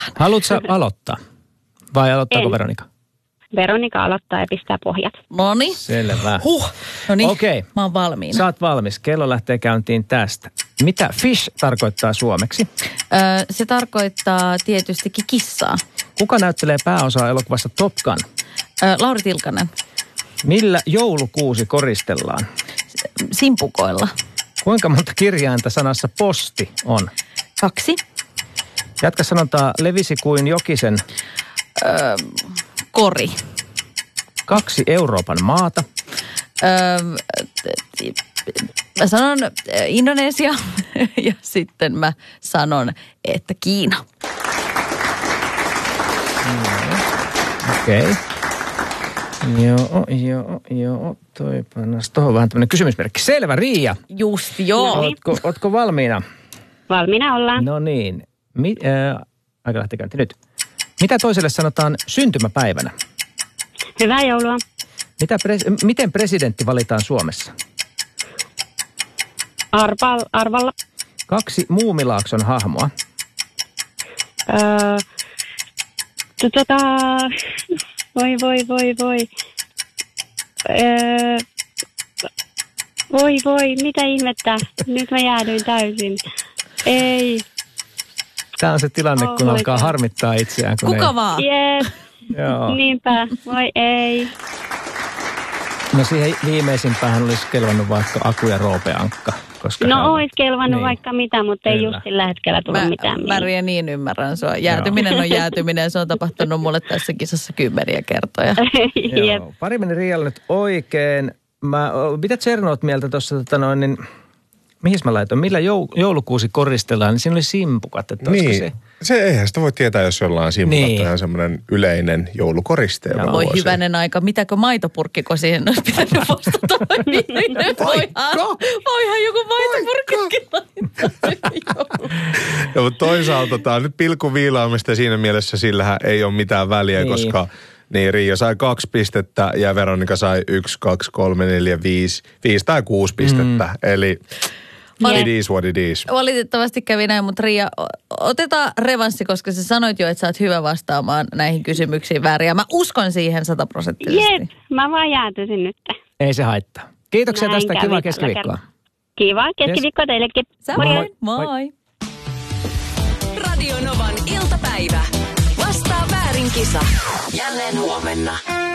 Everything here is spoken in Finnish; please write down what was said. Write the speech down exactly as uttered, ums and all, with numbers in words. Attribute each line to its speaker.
Speaker 1: Haluatko aloittaa? Vai aloittaako
Speaker 2: En.
Speaker 1: Veronika?
Speaker 2: Veronika aloittaa ja pistää pohjat.
Speaker 3: Noniin.
Speaker 1: Selvä.
Speaker 3: Huh. Noniin,
Speaker 1: Okei.
Speaker 3: mä oon valmiina.
Speaker 1: Sä oot valmis. Kello lähtee käyntiin tästä. Mitä fish tarkoittaa suomeksi?
Speaker 3: Öö, se tarkoittaa tietystikin kissaa.
Speaker 1: Kuka näyttelee pääosaa elokuvassa Top Gun?
Speaker 3: Öö, Lauri Tilkanen.
Speaker 1: Millä joulukuusi koristellaan?
Speaker 3: Simpukoilla.
Speaker 1: Kuinka monta kirjainta sanassa posti on?
Speaker 3: Kaksi.
Speaker 1: Jatka sanontaa levisi kuin jokisen.
Speaker 3: Öö, kori.
Speaker 1: Kaksi Euroopan maata.
Speaker 3: Öö, mä sanon Indonesia ja sitten mä sanon, että Kiina.
Speaker 1: Okei. Okay. Joo, joo, joo. Toipanas. Tuohon on vähän tämmöinen kysymysmerkki. Selvä, Riia.
Speaker 3: Just joo.
Speaker 1: Ootko, ootko valmiina?
Speaker 2: Valmiina ollaan.
Speaker 1: No niin. Mi, äh, aika lähtee käyntiin nyt. Mitä toiselle sanotaan syntymäpäivänä?
Speaker 2: Hyvää joulua.
Speaker 1: Mitä pres- miten presidentti valitaan Suomessa?
Speaker 2: Arval, arvalla.
Speaker 1: Kaksi Muumilaakson hahmoa.
Speaker 2: Öö, tota, voi, voi, voi, voi. Öö, voi, voi, mitä ihmettä. Nyt mä jäädyin täysin. Ei.
Speaker 1: Tämä on se tilanne, kun
Speaker 2: Oh,
Speaker 1: alkaa
Speaker 2: oikein.
Speaker 1: harmittaa itseään. Kun
Speaker 3: Kuka
Speaker 1: ei...
Speaker 3: vaan?
Speaker 2: Jees.
Speaker 1: Joo.
Speaker 2: Niinpä. Voi ei.
Speaker 1: No siihen viimeisimpään olisi kelvannut vaikka Aku ja Roope Ankka. Koska
Speaker 2: No
Speaker 1: hän...
Speaker 2: ois kelvannut
Speaker 1: niin.
Speaker 2: vaikka mitä, mutta ei
Speaker 1: Kyllä.
Speaker 2: just sillä hetkellä tullut
Speaker 3: Mä,
Speaker 2: mitään
Speaker 3: mä
Speaker 2: mieleen.
Speaker 3: Ria, niin ymmärrän sua. Jäätyminen on jäätyminen. Se on tapahtunut mulle tässä kisassa kymmeniä kertoja.
Speaker 2: Jep.
Speaker 1: Joo. Pari meni Rialle nyt oikein. Mä, mitä Tserno oot mieltä tuossa, tota noin, niin, mihin mä laitoin? Millä jou, joulukuusi koristellaan? Niin siinä oli simpukat, että
Speaker 4: Niin,
Speaker 1: se...
Speaker 4: se eihän sitä voi tietää, jos jollain simpukat
Speaker 1: Niin.
Speaker 4: on ihan semmoinen yleinen joulukoriste. joka
Speaker 3: Voi
Speaker 4: vuosi.
Speaker 3: hyvänen aika. Mitäkö maitopurkkiko siihen olisi pitänyt vastata? Voihan, voihan joku maitopurkkikin laittaa.
Speaker 4: Ja, mutta toisaalta tämä on nyt pilkuviilaamista ja siinä mielessä sillähän ei ole mitään väliä,
Speaker 1: Niin.
Speaker 4: koska niin Riia sai kaksi pistettä ja Veronika sai yksi, kaksi, kolme, neljä, viisi, viisi tai kuusi pistettä. Mm. Eli it is what it is.
Speaker 3: Valitettavasti kävi näin, mutta Riia, o- otetaan revanssi, koska sä sanoit jo, että sä oot hyvä vastaamaan näihin kysymyksiin väärin. Ja mä uskon siihen sataprosenttisesti.
Speaker 2: Jep, mä vaan jäätyisin nyt.
Speaker 1: Ei se haittaa. Kiitoksia
Speaker 2: Näin
Speaker 1: tästä.
Speaker 2: kävi
Speaker 1: Kivaa
Speaker 2: tällä
Speaker 1: keskiviikkoa.
Speaker 2: kertaa. Kiva keskiviikkoa teillekin.
Speaker 3: Samoin.
Speaker 1: Moi.
Speaker 3: Moi.
Speaker 5: Radio Novan iltapäivä. Vastaa väärin kisa. Jälleen huomenna.